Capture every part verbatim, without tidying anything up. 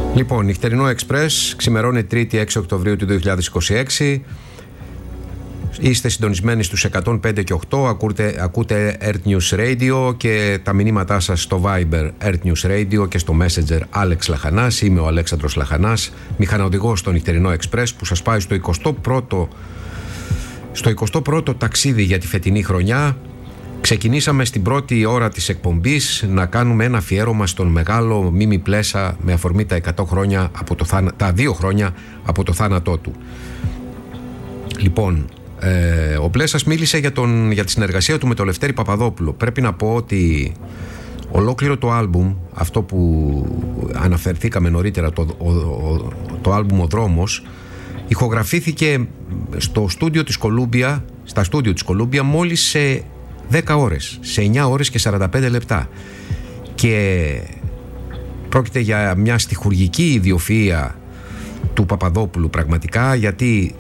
Λοιπόν, νυχτερινό Εξπρές, ξημερώνει Τρίτη έξι Οκτωβρίου του δύο χιλιάδες είκοσι έξι. Είστε συντονισμένοι στους εκατόν πέντε και οκτώ, ακούτε, ακούτε Earth News Radio και τα μηνύματά σας στο Viber Earth News Radio και στο Messenger Alex Λαχανάς. Είμαι ο Αλέξανδρος Λαχανάς, μηχανοδηγός στο νυχτερινό Εξπρές που σας πάει στο εικοστό πρώτο, στο εικοστό πρώτο ταξίδι για τη φετινή χρονιά. Ξεκινήσαμε στην πρώτη ώρα της εκπομπής να κάνουμε ένα αφιέρωμα στον μεγάλο Μίμη Πλέσα με αφορμή τα, εκατό χρόνια από το θάνα, τα δύο χρόνια από το θάνατό του. Λοιπόν, ε, ο Πλέσας μίλησε για, τον, για τη συνεργασία του με τον Λευτέρη Παπαδόπουλο. Πρέπει να πω ότι ολόκληρο το άλμπουμ, αυτό που αναφερθήκαμε νωρίτερα, το, ο, ο, το άλμπουμ «Ο Δρόμος», ηχογραφήθηκε στο στούντιο της Κολούμπια, στα στούντιο της Κολούμπια μόλις σε δέκα ώρες, σε εννιά ώρες και σαράντα πέντε λεπτά. Και πρόκειται για μια στιχουργική ιδιοφυΐα του Παπαδόπουλου πραγματικά, γιατί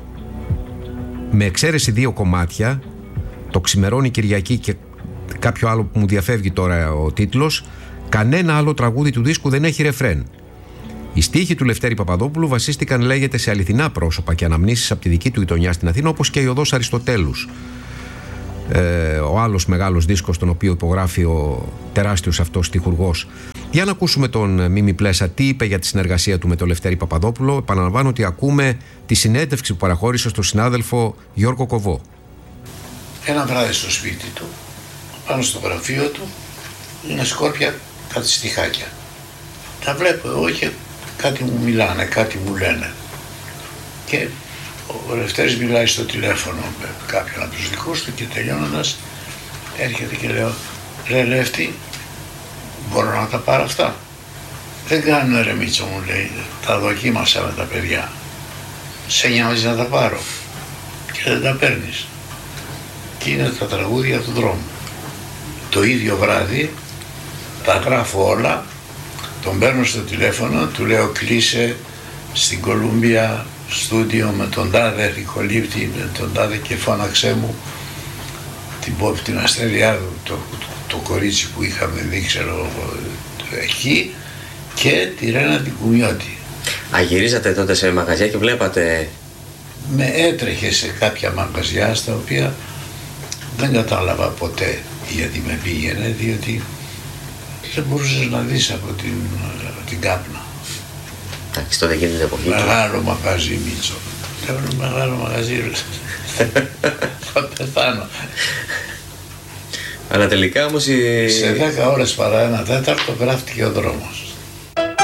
με εξαίρεση δύο κομμάτια, το «Ξημερώνει Κυριακή» και κάποιο άλλο που μου διαφεύγει τώρα ο τίτλος, κανένα άλλο τραγούδι του δίσκου δεν έχει ρεφρέν. Οι στίχοι του Λευτέρη Παπαδόπουλου βασίστηκαν, λέγεται, σε αληθινά πρόσωπα και αναμνήσεις από τη δική του γειτονιά στην Αθήνα, όπως και η Οδός Αριστοτέλους, ε, ο άλλος μεγάλος δίσκος τον οποίο υπογράφει ο τεράστιος αυτός στιχουργός. Για να ακούσουμε τον Μίμη Πλέσα τι είπε για τη συνεργασία του με τον Λευτέρη Παπαδόπουλο. Επαναλαμβάνω ότι ακούμε τη συνέντευξη που παραχώρησε στον συνάδελφο Γιώργο Κοβό. Ένα βράδυ στο σπίτι του, πάνω στο γραφείο του, είναι σκόρπια κάτι στιχάκια. Τα βλέπω εγώ και κάτι μου μιλάνε, κάτι μου λένε. Και ο Λευτέρης μιλάει στο τηλέφωνο με κάποιον από τους δικούς του και τελειώνοντας έρχεται και λέω: «Ρε Λεύτη, μπορώ να τα πάρω αυτά?» «Δεν κάνουν, ρε Μίτσο», μου λέει, «τα δοκίμασα με τα παιδιά. Σε νοιάζει να τα πάρω?» Και δεν τα παίρνεις. Και είναι τα τραγούδια του δρόμου. Το ίδιο βράδυ τα γράφω όλα, τον παίρνω στο τηλέφωνο, του λέω: «Κλείσε στην Κολούμπια στούντιο με τον τάδε ρικολίπτη, με τον τάδε και φώναξέ μου την Πόπη την Αστρελιάδου, το, το, το κορίτσι που είχαμε δει, ξέρω, εκεί, και τη Ρένα την Κουμιώτη». Α, γυρίζατε τότε σε μαγαζιά και βλέπατε? Με έτρεχε σε κάποια μαγαζιά στα οποία δεν κατάλαβα ποτέ γιατί με πήγαινε, διότι δεν μπορούσες να δεις από την, την κάπνα. Εντάξει, τότε εκείνη την εποχή. Μεγάλο μαγαζί, Μίτσο. Λέω μεγάλο μαγαζί, θα πεθάνω. Αλλά τελικά όμως η... σε δέκα ώρες παρά ένα τέταρτο γράφτηκε ο δρόμος.